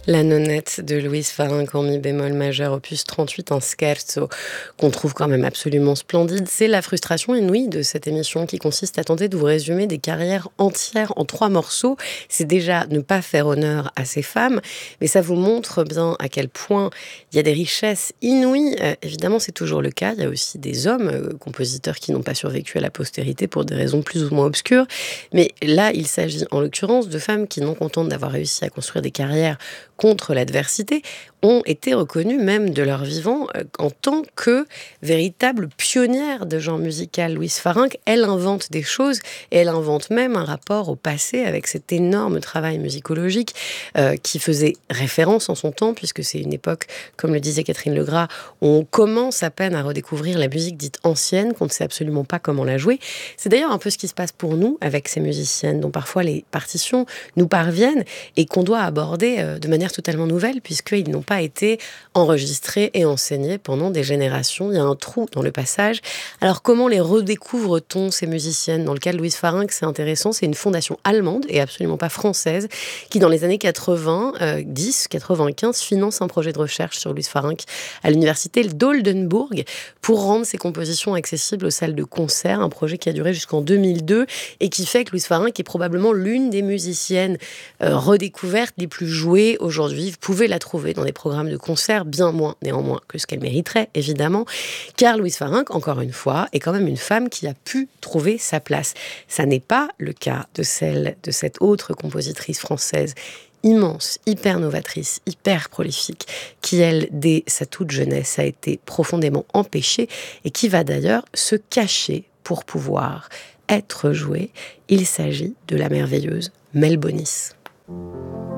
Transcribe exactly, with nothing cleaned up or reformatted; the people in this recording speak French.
La nonette de Louise Farinck en mi bémol majeur, opus trente-huit en scherzo, qu'on trouve quand même absolument splendide. C'est la frustration inouïe de cette émission qui consiste à tenter de vous résumer des carrières entières en trois morceaux. C'est déjà ne pas faire honneur à ces femmes, mais ça vous montre bien à quel point il y a des richesses inouïes. Euh, évidemment, c'est toujours le cas. Il y a aussi des hommes, euh, compositeurs qui n'ont pas survécu à la postérité pour des raisons plus ou moins obscures. Mais là, il s'agit en l'occurrence de femmes qui, non contentes d'avoir réussi à construire des carrières contre l'adversité, ont été reconnues même de leur vivant euh, en tant que véritables pionnières de genre musical. Louise Farinck, elle invente des choses et elle invente même un rapport au passé avec cet énorme travail musicologique euh, qui faisait référence en son temps, puisque c'est une époque, comme le disait Catherine Legras, où on commence à peine à redécouvrir la musique dite ancienne, qu'on ne sait absolument pas comment la jouer. C'est d'ailleurs un peu ce qui se passe pour nous avec ces musiciennes, dont parfois les partitions nous parviennent et qu'on doit aborder euh, de manière totalement nouvelle, puisqu'ils n'ont pas été enregistrés et enseignés pendant des générations. Il y a un trou dans le passage. Alors comment les redécouvre-t-on, ces musiciennes? Dans le cas de Louise Farinck, c'est intéressant, c'est une fondation allemande et absolument pas française qui, dans les années quatre-vingt-dix, quatre-vingt-quinze, finance un projet de recherche sur Louise Farinck à l'université d'Oldenburg pour rendre ses compositions accessibles aux salles de concert, un projet qui a duré jusqu'en deux mille deux et qui fait que Louise Farinck est probablement l'une des musiciennes euh, redécouvertes les plus jouées aujourd'hui. Vous pouvez la trouver dans des programmes de concert, bien moins néanmoins que ce qu'elle mériterait, évidemment, car Louise Farinck, encore une fois, est quand même une femme qui a pu trouver sa place. Ça n'est pas le cas de celle de cette autre compositrice française immense, hyper novatrice, hyper prolifique, qui, elle, dès sa toute jeunesse, a été profondément empêchée et qui va d'ailleurs se cacher pour pouvoir être jouée. Il s'agit de la merveilleuse Mel Bonis.